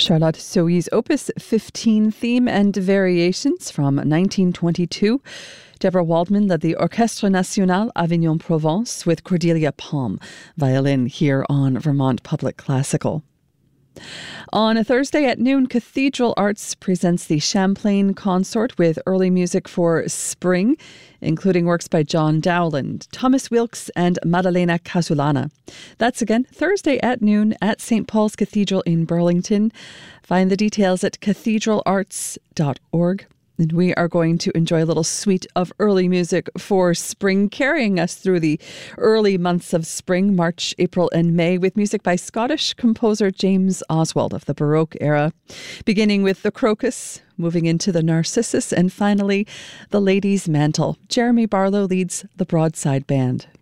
Charlotte Sohi's Opus 15 theme and variations from 1922. Deborah Waldman led the Orchestre National Avignon-Provence with Cordelia Palm, violin here on Vermont Public Classical. On a Thursday at noon, Cathedral Arts presents the Champlain Consort with early music for spring, including works by John Dowland, Thomas Wilkes and Maddalena Casulana. That's again Thursday at noon at St. Paul's Cathedral in Burlington. Find the details at cathedralarts.org. And we are going to enjoy a little suite of early music for spring, carrying us through the early months of spring, March, April, and May, with music by Scottish composer James Oswald of the Baroque era, beginning with the Crocus, moving into the Narcissus, and finally the Lady's Mantle. Jeremy Barlow leads the Broadside Band.